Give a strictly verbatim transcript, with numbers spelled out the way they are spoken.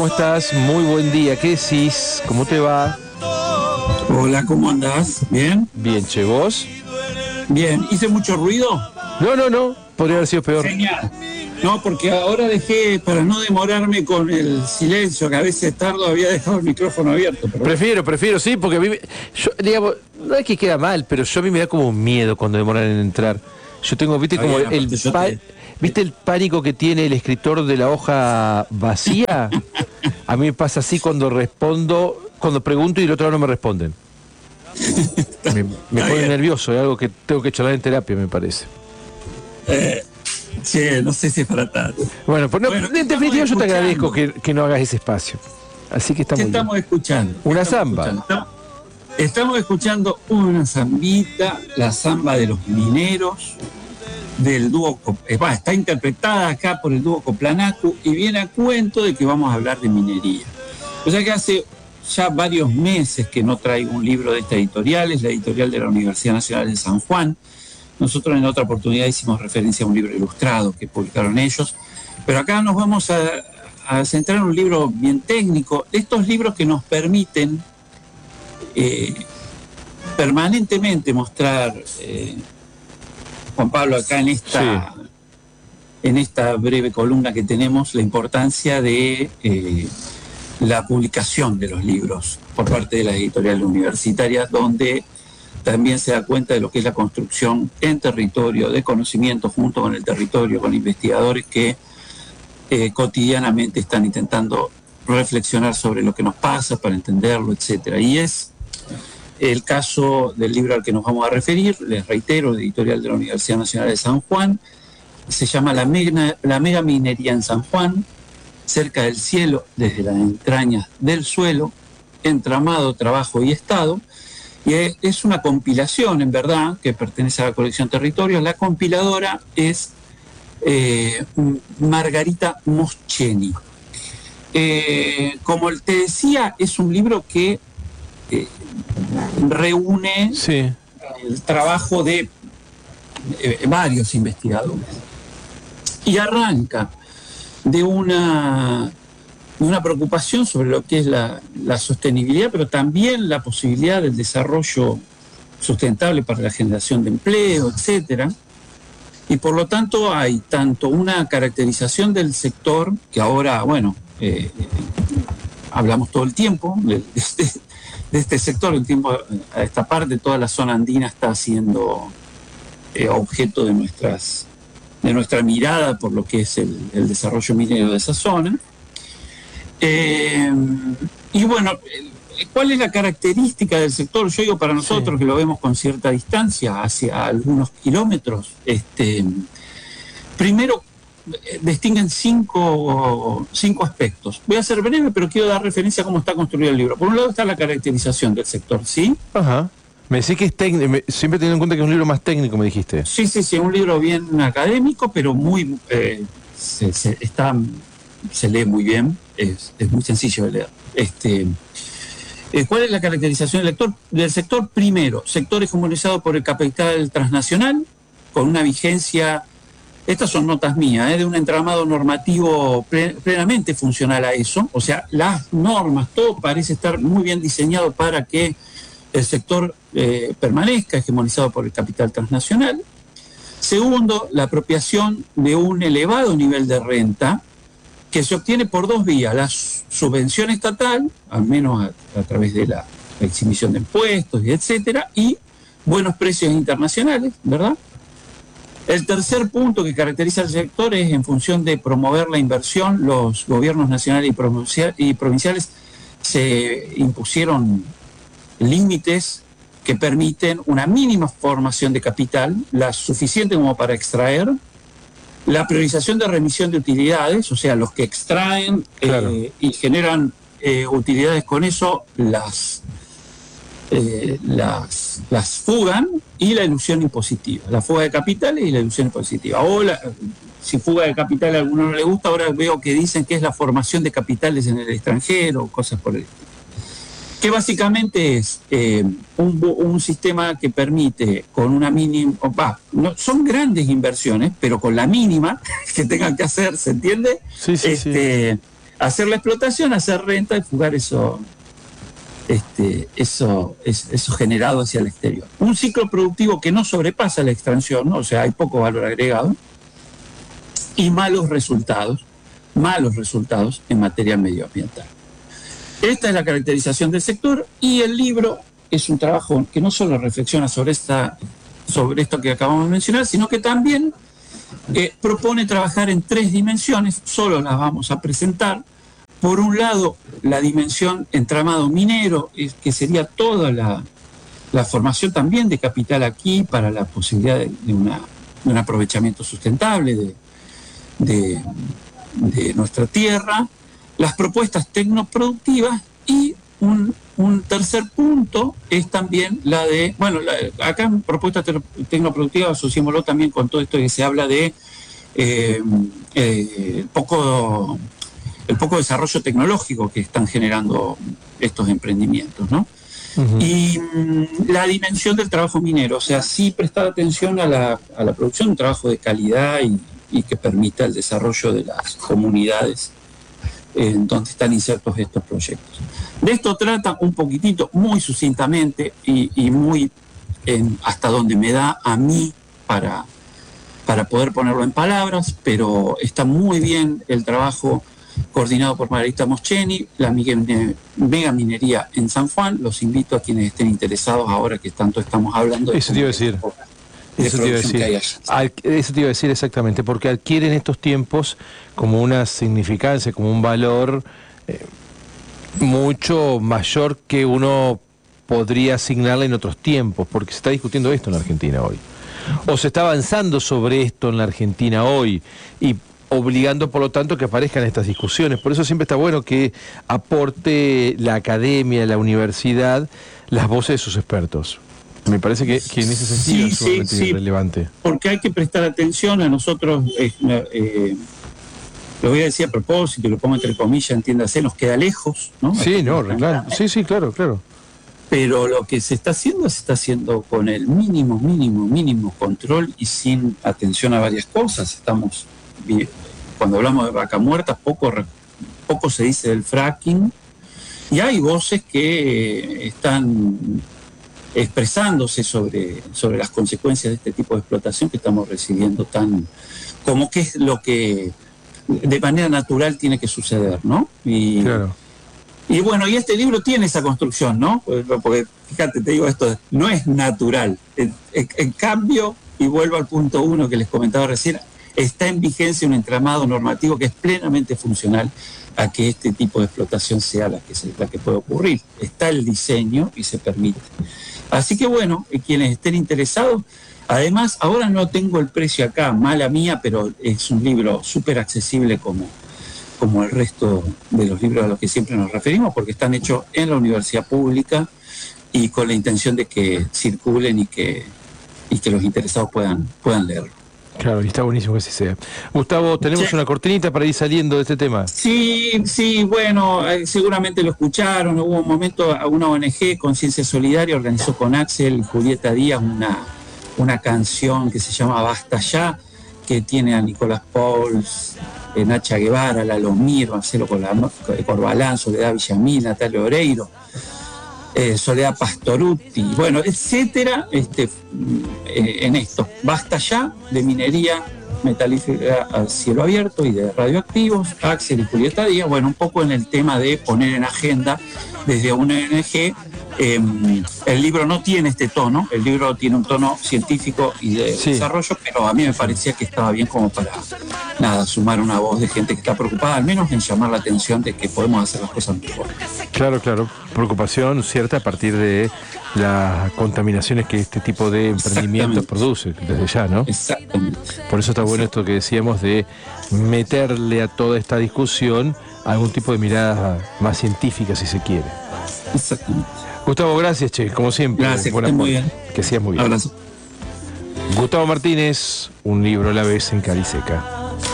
¿Cómo estás? Muy buen día. ¿Qué decís? ¿Cómo te va? Hola, ¿cómo andás? ¿Bien? Bien, che, ¿vos? Bien. ¿Hice mucho ruido? No, no, no. Podría haber sido peor. Genial. No, porque ahora dejé, para no demorarme con el silencio, que a veces tardo, había dejado el micrófono abierto. Pero... Prefiero, prefiero, sí, porque a mí, me- yo, digamos, no es que queda mal, pero yo a mí me da como miedo cuando demoran en entrar. Yo tengo, viste, Está como bien, el, aparte yo pa- te- viste el pánico que tiene el escritor de la hoja vacía. A mí me pasa así cuando respondo, cuando pregunto y del otro lado no me responden. Me, me Está pone bien. nervioso, es algo que tengo que charlar en terapia, me parece. Eh, che, no sé si es para tanto. Bueno, pues no, Bueno, ¿qué en estamos definitiva yo te escuchando? agradezco que, que no hagas ese espacio. Así que está ¿Qué muy bien. estamos escuchando? ¿Qué Una estamos samba. escuchando? Estamos, estamos escuchando una zambita, la zamba de los mineros, del dúo, eh, bah, está interpretada acá por el dúo Coplanacu y viene a cuento de que vamos a hablar de minería. O sea que hace ya varios meses que no traigo un libro de esta editorial, es la editorial de la Universidad Nacional de San Juan. Nosotros en otra oportunidad hicimos referencia a un libro ilustrado que publicaron ellos, pero acá nos vamos a, a centrar en un libro bien técnico, de estos libros que nos permiten eh, permanentemente mostrar... Eh, Juan Pablo, acá en esta, sí. en esta breve columna que tenemos, la importancia de eh, la publicación de los libros por parte de las editoriales universitarias, donde también se da cuenta de lo que es la construcción en territorio, de conocimiento junto con el territorio, con investigadores que eh, cotidianamente están intentando reflexionar sobre lo que nos pasa para entenderlo, etcétera. Y es el caso del libro al que nos vamos a referir, les reitero, de editorial de la Universidad Nacional de San Juan, se llama La Mega, la Mega Minería en San Juan, cerca del cielo, desde las entrañas del suelo, entramado, trabajo y estado, y es una compilación, en verdad, que pertenece a la colección Territorios. La compiladora es eh, Margarita Moscheni. Eh, como te decía, es un libro que eh, reúne sí. el trabajo de eh, varios investigadores y arranca de una, de una preocupación sobre lo que es la, la sostenibilidad, pero también la posibilidad del desarrollo sustentable para la generación de empleo, etcétera. Y por lo tanto hay tanto una caracterización del sector, que ahora, bueno, eh, hablamos todo el tiempo de, de, de este sector, el tiempo, a esta parte, toda la zona andina está siendo eh, objeto de, nuestras, de nuestra mirada por lo que es el, el desarrollo minero de esa zona. Eh, y bueno, ¿cuál es la característica del sector? Yo digo, para nosotros, sí, que lo vemos con cierta distancia, hacia algunos kilómetros, este, primero, distinguen cinco, cinco aspectos. Voy a ser breve, pero quiero dar referencia a cómo está construido el libro. Por un lado está la caracterización del sector, ¿sí? Ajá. Me decís que es técnico, siempre teniendo en cuenta que es un libro más técnico, me dijiste. Sí, sí, sí, un libro bien académico, pero muy... Eh, se, se, está, se lee muy bien, es, es muy sencillo de leer. Este, eh, ¿Cuál es la caracterización del, lector, del sector? Primero, sector hegemonizado por el capital transnacional, con una vigencia... Estas son notas mías, ¿eh? de un entramado normativo plenamente funcional a eso. O sea, las normas, todo parece estar muy bien diseñado para que el sector eh, permanezca hegemonizado por el capital transnacional. Segundo, la apropiación de un elevado nivel de renta que se obtiene por dos vías. La subvención estatal, al menos a, a través de la exhibición de impuestos, y etcétera, y buenos precios internacionales, ¿verdad? El tercer punto que caracteriza al sector es, en función de promover la inversión, los gobiernos nacionales y provinciales se impusieron límites que permiten una mínima formación de capital, la suficiente como para extraer, la priorización de remisión de utilidades, o sea, los que extraen claro. eh, y generan eh, utilidades con eso, las... Eh, las, las fugan, y la ilusión impositiva, la fuga de capitales y la ilusión impositiva. O la, si fuga de capital a alguno no le gusta, ahora veo que dicen que es la formación de capitales en el extranjero, cosas por el estilo. Que básicamente es eh, un, un sistema que permite con una mínima, bah, no, son grandes inversiones, pero con la mínima que tengan que hacer, ¿se entiende? Sí, sí, este, sí. hacer la explotación, hacer renta y fugar eso, este, eso, eso generado hacia el exterior. Un ciclo productivo que no sobrepasa la extracción, ¿no? O sea, hay poco valor agregado, y malos resultados, malos resultados en materia medioambiental. Esta es la caracterización del sector, y el libro es un trabajo que no solo reflexiona sobre, esta, sobre esto que acabamos de mencionar, sino que también eh, propone trabajar en tres dimensiones. Solo las vamos a presentar. Por un lado, la dimensión entramado minero, que sería toda la, la formación también de capital aquí para la posibilidad de, de, una, de un aprovechamiento sustentable de, de, de nuestra tierra, las propuestas tecnoproductivas, y un, un tercer punto es también la de, bueno, la, acá en propuestas tecnoproductivas asociémoslo también con todo esto que se habla de eh, eh, poco... el poco desarrollo tecnológico que están generando estos emprendimientos, ¿no? Uh-huh. Y mmm, la dimensión del trabajo minero, o sea, sí prestar atención a la, a la producción de un trabajo de calidad y, y que permita el desarrollo de las comunidades en donde están insertos estos proyectos. De esto trata un poquitito, muy sucintamente y, y muy en, hasta donde me da a mí para, para poder ponerlo en palabras, pero está muy bien el trabajo coordinado por Margarita Moscheni, la mega minería en San Juan. Los invito a quienes estén interesados ahora que tanto estamos hablando. Eso te iba a decir. De eso, te iba a decir. Al, eso te iba a decir exactamente, porque adquiere en estos tiempos como una significancia, como un valor eh, mucho mayor que uno podría asignarle en otros tiempos, porque se está discutiendo esto en la Argentina hoy. O se está avanzando sobre esto en la Argentina hoy, y obligando por lo tanto que aparezcan estas discusiones. Por eso siempre está bueno que aporte la academia, la universidad, las voces de sus expertos. Me parece que, que en ese sentido sí, es sumamente sí, sí, relevante. Porque hay que prestar atención a nosotros, eh, eh, lo voy a decir a propósito, lo pongo entre comillas, entiéndase, nos queda lejos, ¿no? Sí, no, claro. Sí, sí, claro, claro. Pero lo que se está haciendo, se está haciendo con el mínimo, mínimo, mínimo control y sin atención a varias cosas. Estamos... Cuando hablamos de vaca muerta, poco, poco se dice del fracking, y hay voces que están expresándose sobre, sobre las consecuencias de este tipo de explotación que estamos recibiendo, tan como que es lo que de manera natural tiene que suceder, ¿no? Y, claro. Y bueno, y este libro tiene esa construcción, ¿no? Porque fíjate, te digo, esto no es natural. En, en, en cambio, y vuelvo al punto uno que les comentaba recién, está en vigencia un entramado normativo que es plenamente funcional a que este tipo de explotación sea la que, se, la que puede ocurrir. Está el diseño y se permite. Así que bueno, quienes estén interesados, además ahora no tengo el precio acá, mala mía, pero es un libro súper accesible como, como el resto de los libros a los que siempre nos referimos, porque están hechos en la universidad pública y con la intención de que circulen y que, y que los interesados puedan, puedan leerlo. Claro, y está buenísimo que así sea. Gustavo, tenemos sí. una cortinita para ir saliendo de este tema. Sí, sí, bueno, eh, seguramente lo escucharon. Hubo un momento, una O N G, Conciencia Solidaria, organizó con Axel y Julieta Díaz una, una canción que se llama Basta Ya, que tiene a Nicolás Pauls, eh, Nacha Guevara, Lalo Mir, Marcelo Corbalán, Soledad Villamil, Natalia Oreiro, Eh, Soledad Pastorutti, bueno, etcétera, este, eh, en esto, Basta Ya, de minería metalífera a cielo abierto y de radioactivos, Axel y Julieta Díaz, bueno, un poco en el tema de poner en agenda desde una O N G. Eh, el libro no tiene este tono, el libro tiene un tono científico y de sí. desarrollo, pero a mí me parecía que estaba bien como para, nada, sumar una voz de gente que está preocupada, al menos en llamar la atención de que podemos hacer las cosas mejor. Claro, claro, preocupación cierta a partir de las contaminaciones que este tipo de emprendimientos produce desde ya, ¿no? Exactamente. Por eso está bueno esto que decíamos de meterle a toda esta discusión algún tipo de mirada más científica, si se quiere. Exactamente. Gustavo, gracias, che, como siempre. Gracias, que muy bien. Que seas muy bien. Abrazo. Gustavo Martínez, Un libro a la vez en Cariseca.